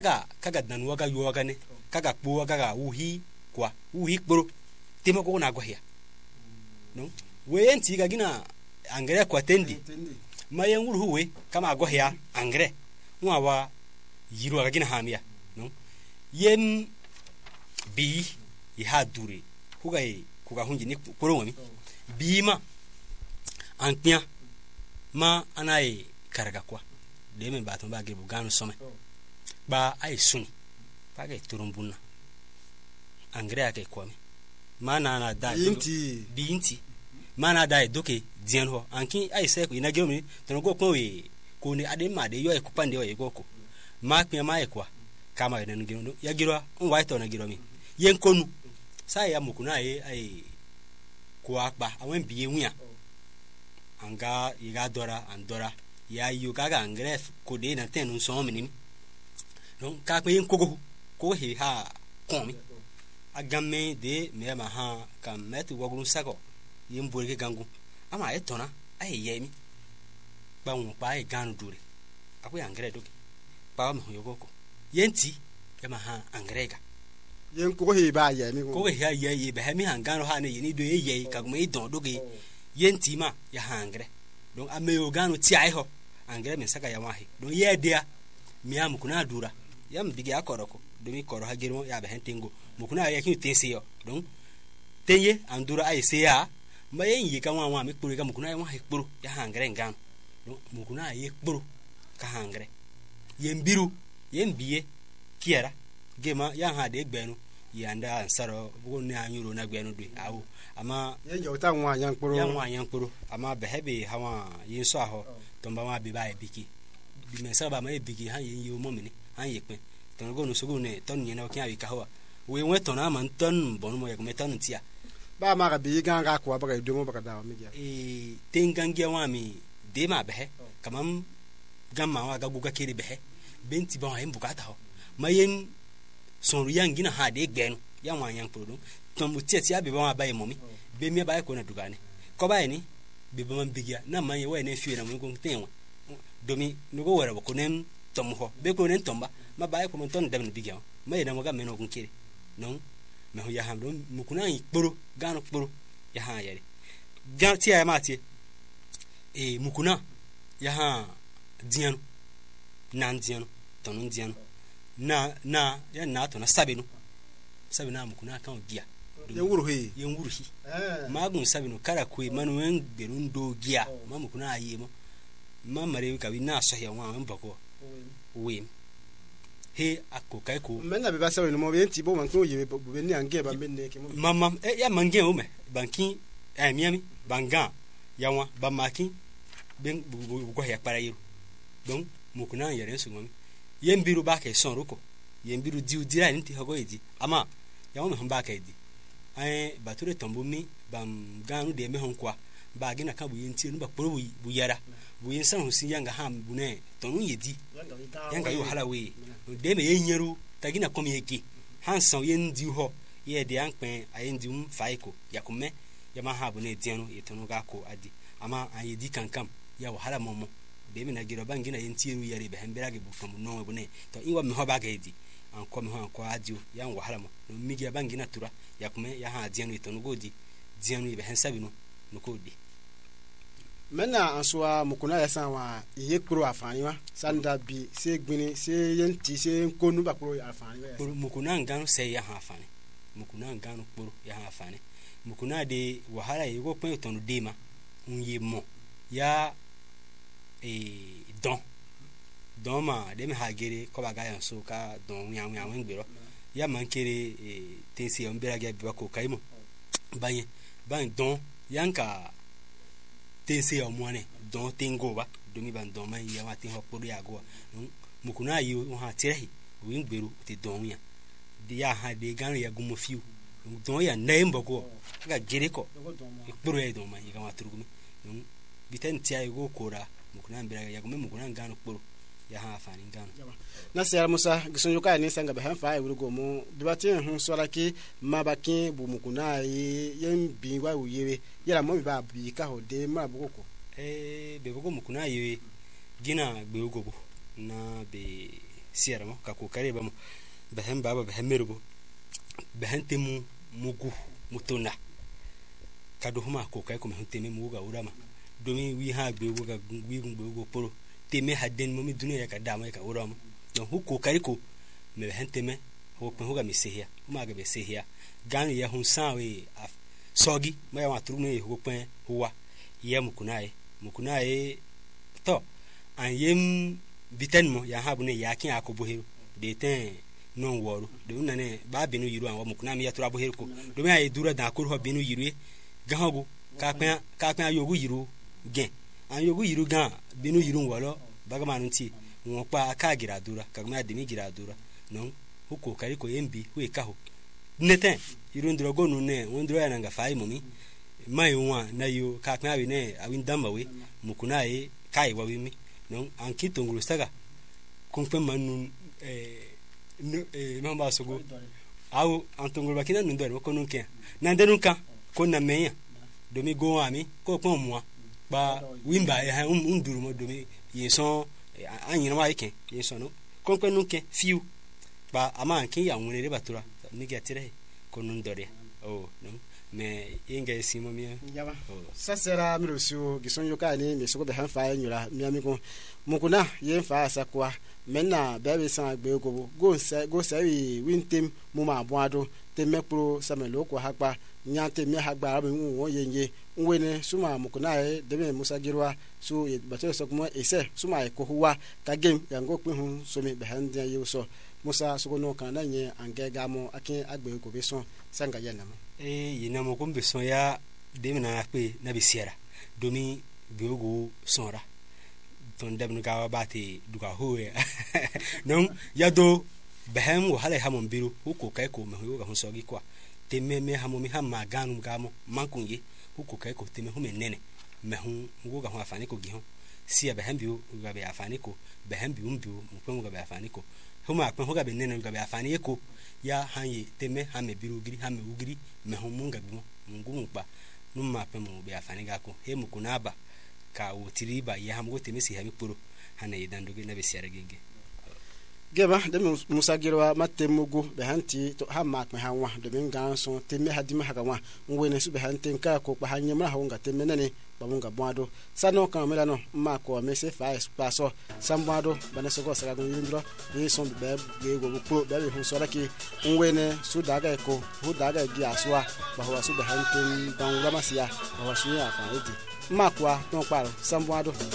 kaga dan waga yoga ne kaga kpo waga uhi kwa uhi kporo tema ko na gohia no we enti ga gina angre kwa tendi mayen wuru we kama gohia angre wa yiru ga gina hamia no yem bi ha dure kuga hunji ni kporo wami bi ma anpia ma anai karaga kwa de men baton ba gebu ganu some ba ai suni ba ga turumbuna angre ake kwami mana na da binti mana da doke dian ho anki ai se ko ina geomi to go ko we ko ni ade ma de yo e kupande o e go ko ma pia ma e kwa kama ina ngiro no ya giro on wa to na giro mi yen konu sa ya mukuna ai ko akpa awon biye nwia anga iga dora andora ya yu kaga angre ko de na tenu so mi ni non ka pe yen ko he ha komi agame de me ma ha kam met wogun sago yen borike gangu ama etona ai yemi ba won pa ai ganu dure akwe angre doki pa ma yo goko yenti ya ma ha angre ga yen ko he ba yemi ko he ya ye be mi hangano ha ne yeni do ye kaguma idon dogi yenti ma ya ha angre don ame yo ganu ti ai ho angre me saka ya wahi don ye dia mi am kuna dura yam digi akoroko do mi koro ha germo ya be hentengo mukuna ya kin tense yo don tenye andura ai se ya ma yen yi kan wa mi kporo ga mukuna ya wahi kporo ya hangre ngano don mukuna ye kporo ka hangre yen biru yen biye kiera gema ya ha de gbenu yanda ansaro bugo ni anyuro na gbenu do awo ama yen jota nwa yan kporo ama behebe hawa yin so aho tomba ma be ba e biki bi me saba ma e biki han yin yo momini han ye pe ton go no so go ne ton yin na okin awi ka ho we won ton ama ton bon mo ye ko meton tia ba ma ga bi ganga ko ba ga do mo ba ga da mi ya tengangia wa mi de ma behe kamam gamma wa ga guga kiri behe benti ba ha mbukata ho mayen son yangi na ha de gbenu ya wan yan product ton mutieti abi ba ba momi be mi ba ko na dugane ko ba ni be ba man bigia na man ye wa na fie na mo ko tenwa domi no go wara ko nem tom ho be ko nen tomba ma ba ko mon ton dem na bigia ma ye na mo ga me no ko kiri non me ho ya ha do mu kuna yi kporo ganu kporo ya ha yare ganti ya mati mu kuna ya ha dianu nan dianu ton dianu na ya na to na sabinu mu kuna kan gia yen wuru hi magun sabinu kara ko manu en berun do gia ma mu kuna ayi mo ma mare ka wi na so ya wa an bako we he akokai ko menna be ba sabinu mo be nti bo man ko ye be ni ange ba menne ke mo mama ya mange o me banki miami banga ya wa ba maki ben go ya para yiru donc mu kuna yare su mo yen biru ba ke son ruko yen biru diu dira nti hago edi ama ya mo hamba ka edi bature tombo mi bam ganu de me hon kwa ba gina ka bu yen ti no ba poro bu yara bu yen san husin yanga ham bu ne tonu yedi yanga yo hala we de me yen yeru tagina kom yegi hansan yen di ho ye de anpen ayen di faiko yakume ya ma ha bu ne dianu yetonu ga ko adi ama ayedi kankam ya wahala momo de mi na giro bangi na yentiru yare be hembera ge bu from no bu ne to inwa mi ho ba ga edi an ko mi ho an ko adio ya wahala mo no mi ge bangi na tura yakume ya ha dianu yetonu godi dianu be hensabi no ko di menna ansoa mukuna ya sanwa ye kporo afani wa sanda bi se gbini se yenti se konu ba kporo afani wa mukuna nganu se ya ha afani mukuna nganu kporo ya ha afani mukuna de wahala ye go pen tonu de ma unye mo ya don ma de me hagere ko ba ga yan so ka don yan ngbero ya man kere tensi on bera ga bi ba ko kaimo banye ban don yanka tense o mwane don tengo ba domi ban don man ya watin ho podo ya go mukuna yi o ha tirehi o ngberu te don ya de ya ha de gan ya gumo fiu don ya na mbogo ga gere ko ikporo ya don man ya ga maturugumi biten tia go kora mukuna mbira ya gumo mukuna ngano kporo ya ha afani ngano na seyar musa gisonjo ka ni sanga be han fa e wugo mo debate hun so la ki mabakin bu mukuna yen bi wa uyere yara mo ba bi ka ho de ma bu ko be bugo mukuna yewe gina be ugobo na be siara mo ka kokari ba mo behem baba behem merugo behem temu mugu mutona kado huma kokari ko me teme muga urama domi wi ha gbe go ga wi gbe poro teme haden mo mi dunia ka dama ka urama no hu kokari ko me behem teme ho ko ga mi sehia huma ga be sehia gan ya hun sanwe sogi ma ya watru me ho pen huwa ye mukunae to an yem bitanmo ya habu ne yakin akobohero de ten non woru de unane ba binu yiru an mukuna mi yatura bohero ko do me ay dura da ko ho binu yiru gahago ka pen yogu yiru gen an yogu yiru gan binu yiru wolo baga manunti won pa ka gira dura ka ma de mi gira dura non huko kari ko yembi we ka ho neten yiru ndrogo nu ne won ndro ya nga fai momi mai wa na yo ka pen awi ne awin damawe mukunae kai wa wimi non anki tonguru saga kumpe manu mamba sogo au antonguru bakina ndore ko nunke na ndenunka ko na meya domi go ami ko pon mo ba wimba unduru mo domi yeson anyina wa iken yeson no kumpe nunke fiu ba ama anki ya wonere batura ni getire ko ndore oh no me inga simo mia yaba sasera mirosu gisonyo kani me soko be hanfa nyura miami ko mukuna ye fa asakwa menna bebe san gbe go se wintem mu ma boado te mepro samelo ko hagba nyante mi hagba abu won yenye nwene suma mukuna e de me musagirwa su ye bato sokmo ese suma e ko huwa ka game yango pin hu so me be hande ye so musa soko no kan na nye angega mo akin agbe ko be son sanga yana mo yina mo kumbe son ya de na pe na be siara domi biogo sonra ton dabnu ga bati duka hoya non yado behem wo hala hamon biru huko kai ko me ho ga hun sogi kwa teme me hamo mi hamma ganu gamo mankunye huko kai ko teme hu me nene me hu ngo ga hu afani ko gi hu sia behem biu ga be afani ko behem biu mbiu mo pe ga be afani ko huma pe ho ga be nene ga be afani ko ya hanye teme ha me biru giri ha me ugiri me hu munga bi mo mungu mpa numma pe mo be afani ga ko he mukuna ba ka wotiriba ya hamgo teme si ha mi poro hana yidando ge na be siara genge geba de musa girwa matemugo be hanti to ha mak me hanwa de minga so teme hadima hagawa ngwene su be hanten ka ko pa hanye mra hawunga teme nene babunga boado sano kan mela no ma ko me se fa espaso samboado bana so go saga yindro ni so be go pro be hu so laki ngwene su daga ko hu daga gi aswa ba ho su be hanten dan ramasia ba ho su ya fa eti ma kwa no paro samboado